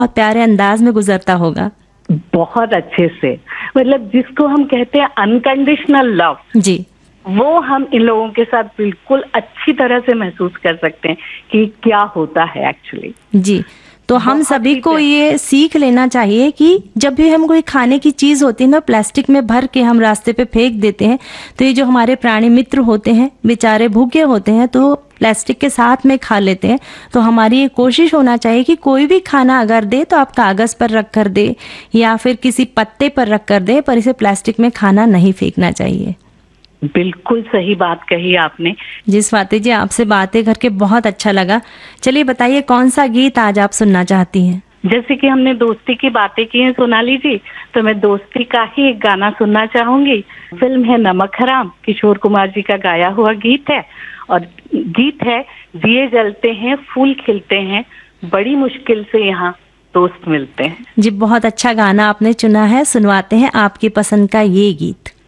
बहुत प्यारे अंदाज में गुजरता होगा। बहुत अच्छे से, मतलब जिसको हम कहते हैं अनकंडीशनल लव, जी, वो हम इन लोगों के साथ बिल्कुल अच्छी तरह से महसूस कर सकते हैं कि क्या होता है एक्चुअली। जी। तो हम बहुत सभी ही को ये सीख लेना चाहिए कि जब भी हम कोई खाने की चीज होती है ना, प्लास्टिक में भर के हम रास्ते पे फेंक देते हैं, तो ये जो हमारे प्राणी मित्र होते हैं बेचारे भूखे होते हैं तो प्लास्टिक के साथ में खा लेते हैं। तो हमारी ये कोशिश होना चाहिए कि कोई भी खाना अगर दे तो आप कागज पर रख कर दे या फिर किसी पत्ते पर रख कर दे, पर इसे प्लास्टिक में खाना नहीं फेंकना चाहिए। बिल्कुल सही बात कही आपने। जी स्वाति जी, आपसे बातें करके बहुत अच्छा लगा। चलिए बताइए, कौन सा गीत आज आप सुनना चाहती हैं? जैसे कि हमने दोस्ती की बातें की हैं सोनाली जी, तो मैं दोस्ती का ही एक गाना सुनना चाहूंगी। फिल्म है नमक हराम, किशोर कुमार जी का गाया हुआ गीत है, और गीत है दिए जलते हैं फूल खिलते हैं, बड़ी मुश्किल से यहाँ दोस्त मिलते हैं। जी बहुत अच्छा गाना आपने चुना है, सुनवाते हैं आपकी पसंद का ये गीत।